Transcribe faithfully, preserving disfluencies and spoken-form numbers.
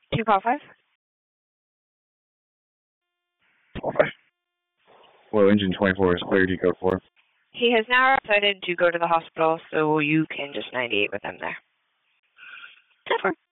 Two call five. Call five. Hello, engine twenty-four is clear. Decode four. He has now decided to go to the hospital, so you can just ninety-eight with him there. ten four.